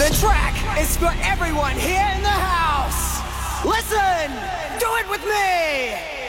The track is for everyone here in the house. Listen, do it with me.